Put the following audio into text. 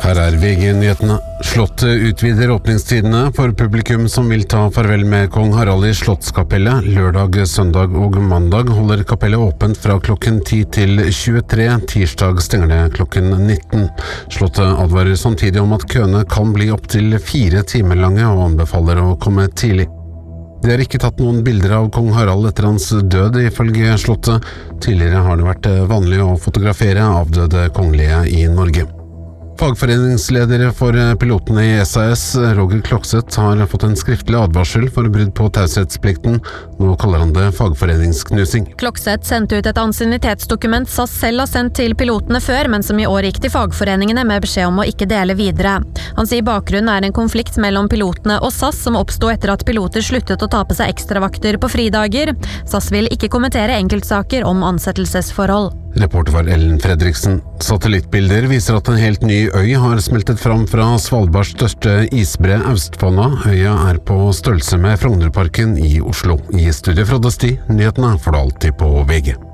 Her VG-nyhetene. Slottet utvider åpningstidene for publikum som vil ta farvel med kong Harald i Slottskapellet. Lørdag, søndag og mandag holder kapellet åpent fra klokken 10 til 23. Tirsdag stenger det klokken 19. Slottet advarer samtidig om at køene kan bli opp til 4 timer lange og anbefaler å komme tidlig. Det er ikke tatt noen bilder av kong Harald etter hans død, ifølge Slottet. Tidligere har det vært vanlig å fotografere avdøde kongelige i Norge. Fagforeningsleder for pilotene i SAS, Roger Klokset, har fått en skriftlig advarsel for brudd på taushetsplikten. Nå kaller han det fagforeningsknusing. Klokset sendte ut et ansiennitetsdokument SAS selv har sendt til pilotene før, men som i år gikk til fagforeningene med beskjed om å ikke dele videre. Han sier bakgrunnen er en konflikt mellom pilotene og SAS som oppstod etter at piloter sluttet å ta på seg ekstravakter på fridager. SAS vil ikke kommentere enkeltsaker om ansettelsesforhold. Reporter var Ellen Fredriksen. Satellittbilder viser at en helt ny øy har smeltet fram fra Svalbards største isbre, Austfonna. Øya er på størrelse med Frognerparken i Oslo. I studiet fra Døsti, nyhetene får du alltid på VG.